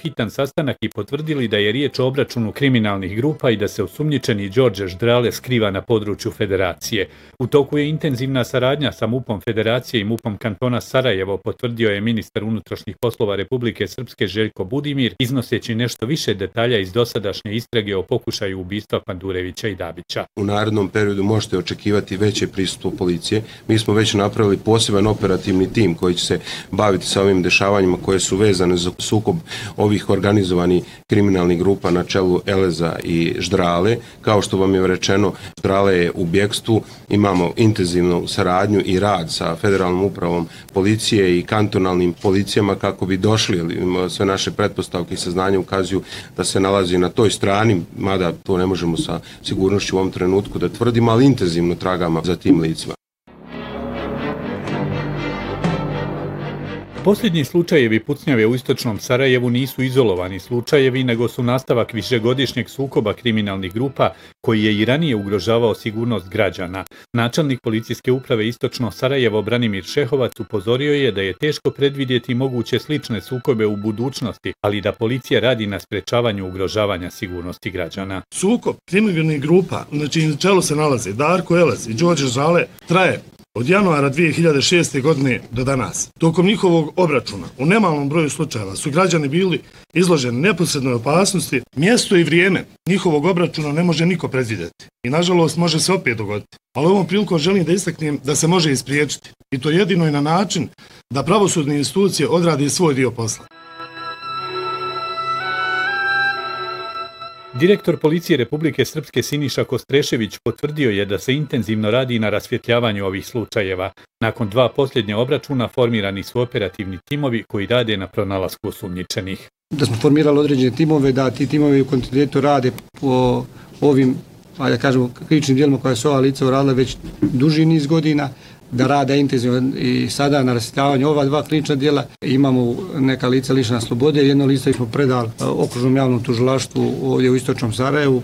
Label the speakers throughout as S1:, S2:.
S1: hitan sastanak i potvrdili da je riječ o obračunu kriminalnih grupa i da se osumnjičeni Đorđe Ždrale skriva na području Federacije. U toku je intenzivna saradnja sa MUP-om Federacije i MUP-om kantona Sarajevo, potvrdio je ministar unutrašnjih poslova Republike Srpske Željko Budimir, iznoseći nešto više detalja iz dosadašnje istrage o pokušaju ubistva Pandurevića i Dabića.
S2: U narednom periodu možete očekivati veće prisustvo policije. Mi smo već napravili poseban operativni tim koji će se baviti sa ovim dešavanjima koje su vezane za sukob ovih organizovanih kriminalnih grupa na čelu Eleza i Ždrale. Kao što vam je rečeno, Ždrale je u bjekstvu, imamo intenzivnu saradnju i rad sa federalnom upravom policije i kantonalnim policijama kako bi došli, sve naše pretpostavke i saznanja ukazuju da se nalazi na toj strani, mada to ne možemo sa sigurnošću u ovom trenutku da tvrdimo, ali intenzivno tragamo za tim licima.
S1: Posljednji slučajevi pucnjave u istočnom Sarajevu nisu izolovani slučajevi, nego su nastavak višegodišnjeg sukoba kriminalnih grupa koji je i ranije ugrožavao sigurnost građana. Načelnik policijske uprave Istočno Sarajevo Branimir Šehovac upozorio je da je teško predvidjeti moguće slične sukobe u budućnosti, ali da policija radi na sprečavanju ugrožavanja sigurnosti građana.
S3: Sukob kriminalnih grupa, na čijim čelu se nalaze Darko Elez i Đorđe Ždrale, traje od januara 2006. godine do danas. Tokom njihovog obračuna u nemalom broju slučajeva su građani bili izloženi neposrednoj opasnosti. Mjesto i vrijeme njihovog obračuna ne može niko predvidjeti i nažalost može se opet dogoditi. Ali ovom prilikom želim da istaknem da se može ispriječiti i to jedino i na način da pravosudne institucije odrade svoj dio posla.
S1: Direktor policije Republike Srpske Siniša Kostrešević potvrdio je da se intenzivno radi na rasvjetljavanju ovih slučajeva. Nakon 2 posljednja obračuna formirani su operativni timovi koji rade na pronalasku osumnjičenih.
S4: Da smo formirali određene timove, da ti timovi u kontinuitetu rade po ovim, da kažemo, krivičnim djelima koja su ova lica uradila već duži niz godina, da rade intenzivno i sada na rasvjetljavanju ova 2 krivična djela. Imamo neka lica lišena slobode, jedno lice smo predali okružnom javnom tužilaštvu ovdje u istočnom Sarajevu.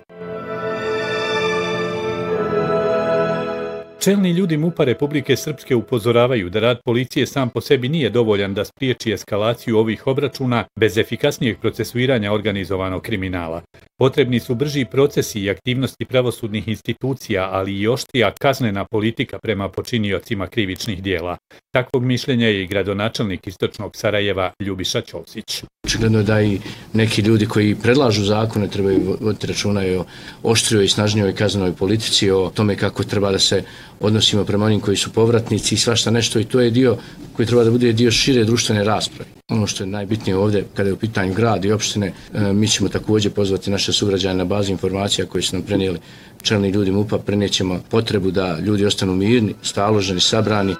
S1: Čelni ljudi MUP-a Republike Srpske upozoravaju da rad policije sam po sebi nije dovoljan da spriječi eskalaciju ovih obračuna bez efikasnijeg procesuiranja organizovanog kriminala. Potrebni su brži procesi i aktivnosti pravosudnih institucija, ali i oštrija kaznena politika prema počiniocima krivičnih dijela. Takvog mišljenja je i gradonačelnik Istočnog Sarajeva Ljubiša Ćosić.
S5: Očigledno je da i neki ljudi koji predlažu zakone trebaju voditi računa i o oštrijoj i snažnijoj kaznenoj politici, o tome kako treba da se odnosimo prema onim koji su povratnici i svašta nešto, i to je dio koji treba da bude dio šire društvene rasprave. Ono što je najbitnije ovdje kada je u pitanju grad i opštine, mi ćemo također pozvati naše sugrađane na bazi informacija koje su nam prenijeli čelni ljudi MUP-a, prenijećemo potrebu da ljudi ostanu mirni, staloženi, sabrani.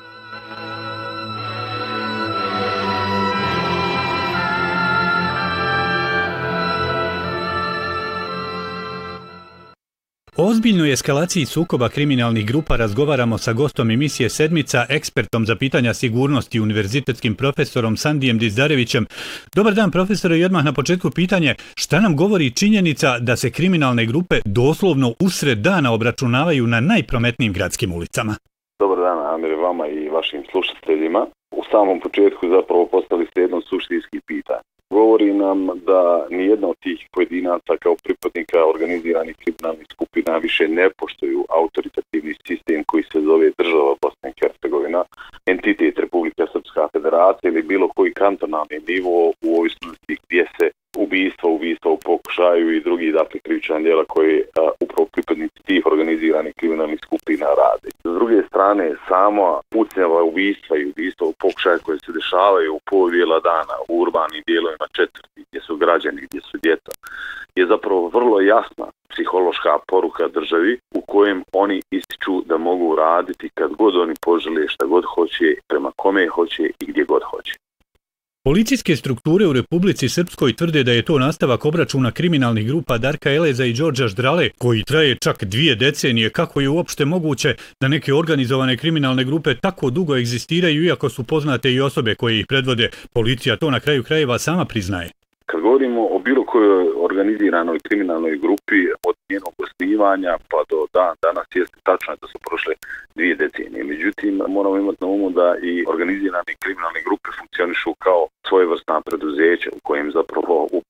S1: O ozbiljnoj eskalaciji sukoba kriminalnih grupa razgovaramo sa gostom emisije Sedmica, ekspertom za pitanja sigurnosti, univerzitetskim profesorom Sandijem Dizdarevićem. Dobar dan, profesore, i odmah na početku pitanje, šta nam govori činjenica da se kriminalne grupe doslovno usred dana obračunavaju na najprometnijim gradskim ulicama?
S6: Dobar dan, Amir, vama i vašim slušateljima. U samom početku zapravo postavili ste jedno suštinski pitanje. Govori nam da nijedna od tih pojedinaca kao pripadnika organiziranih kriminalnih skupina više ne poštuju autoritativni sistem koji se zove država Bosna i Hercegovina, entitet Republika Srpska Federacija ili bilo koji kantonalni nivo u ovisnosti gdje se ubistva u pokušaju i drugi krivična djela koje upravo pripadnici tih organiziranih kriminalnih skupina rade. S druge strane, sama pucnjava ubistva i ubistva u pokušaju koje se dešavaju u pol dijela dana u urbanim dijelovima četvrti gdje su građani, gdje su djeca, je zapravo vrlo jasna psihološka poruka državi u kojem oni ističu da mogu raditi kad god oni požele, šta god hoće, prema kome hoće i gdje god hoće.
S1: Policijske strukture u Republici Srpskoj tvrde da je to nastavak obračuna kriminalnih grupa Darka Eleza i Đorđa Ždrale, koji traje čak 2 decenije. Kako je uopšte moguće da neke organizovane kriminalne grupe tako dugo egzistiraju, iako su poznate i osobe koje ih predvode? Policija to na kraju krajeva sama priznaje.
S6: Kad govorimo o bilo kojoj organiziranoj kriminalnoj grupi od njenog osnivanja pa do danas, jeste tačno da su prošle 2 decenije. Međutim, moramo imati na umu da i organizirane kriminalne grupe funkcionišu kao svojevrsna preduzeća u kojem zapravo u